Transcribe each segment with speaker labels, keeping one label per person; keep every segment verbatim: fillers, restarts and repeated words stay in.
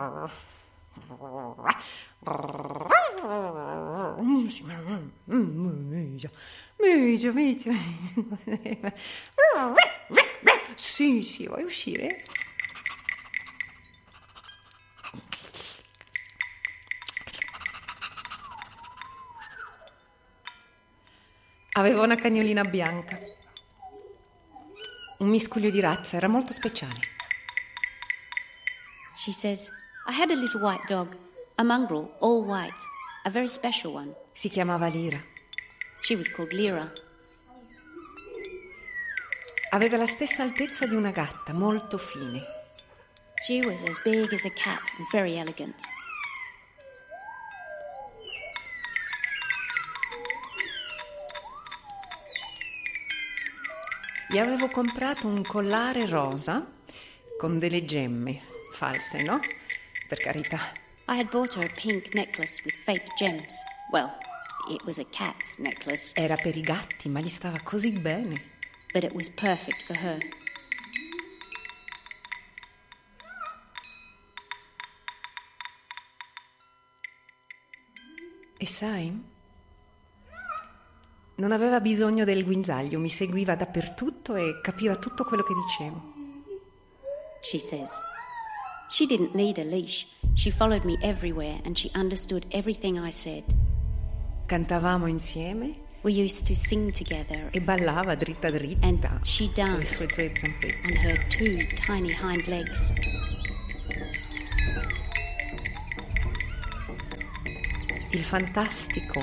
Speaker 1: Migio, migio. Sì, sì, vuoi uscire? Aveva una cagnolina bianca. Un miscuglio di razza, era molto speciale.
Speaker 2: She says, I had a little white dog, a mongrel, all white, a very special one.
Speaker 1: Si chiamava Lira.
Speaker 2: She was called Lyra.
Speaker 1: Aveva la stessa altezza di una gatta, molto fine.
Speaker 2: She was as big as a cat and very elegant.
Speaker 1: Gli avevo comprato un collare rosa con delle gemme false, no? Per carità.
Speaker 2: I had bought her a pink necklace with fake gems. Well, it was a cat's necklace.
Speaker 1: Era per i gatti, ma gli stava così bene.
Speaker 2: But it was perfect for her.
Speaker 1: E sai, non aveva bisogno del guinzaglio, mi seguiva dappertutto e capiva tutto quello che dicevo.
Speaker 2: She says, she didn't need a leash. She followed me everywhere and she understood everything I said.
Speaker 1: Cantavamo insieme.
Speaker 2: We used to sing together.
Speaker 1: E ballava dritta dritta.
Speaker 2: And she danced
Speaker 1: sulle sue zampette.
Speaker 2: on her two tiny hind legs.
Speaker 1: Il fantastico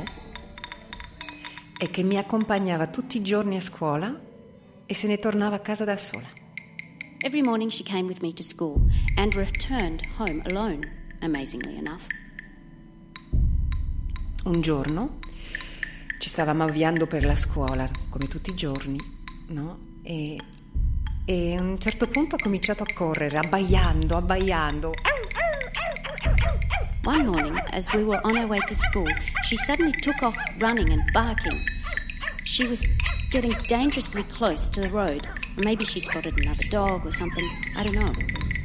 Speaker 1: è che mi accompagnava tutti i giorni a scuola e se ne tornava a casa da sola.
Speaker 2: Every morning she came with me to school and returned home alone, amazingly enough.
Speaker 1: Un giorno ci stavamo avviando per la scuola, come tutti i giorni, no? E, e a un certo punto ha cominciato a correre, abbaiando, abbaiando.
Speaker 2: One morning, as we were on our way to school, she suddenly took off running and barking. She was getting dangerously close to the road. Or maybe she spotted another dog or something. I don't know.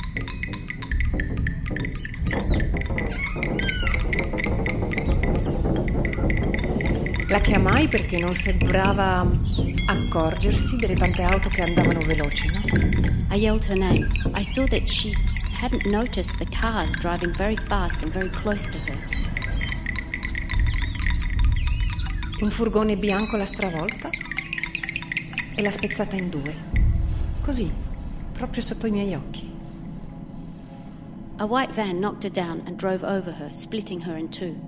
Speaker 1: La chiamai perché non sembrava accorgersi delle tante auto che andavano veloci, no?
Speaker 2: I yelled her name. I saw that she hadn't noticed the cars driving very fast and very close to her.
Speaker 1: Un furgone bianco l'ha stravolta e l'ha spezzata in due. Così, proprio sotto i miei occhi.
Speaker 2: A white van knocked her down and drove over her, splitting her in two.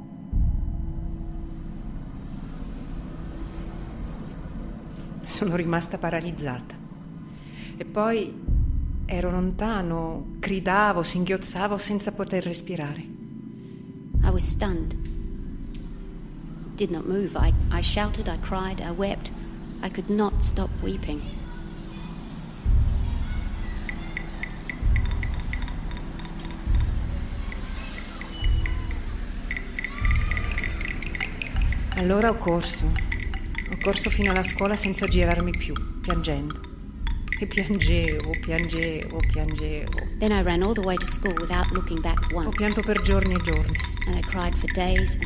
Speaker 1: Sono rimasta paralizzata. E poi ero lontano, gridavo, singhiozzavo senza poter respirare.
Speaker 2: I was stunned. Did not move. I, I shouted, I cried, I wept. I could not stop weeping.
Speaker 1: Allora ho corso. Ho corso fino alla scuola senza girarmi più, piangendo. E piangevo, piangevo, piangevo.
Speaker 2: Then I ran all the way to school without looking back once.
Speaker 1: Ho pianto per giorni e giorni.
Speaker 2: And I cried for days and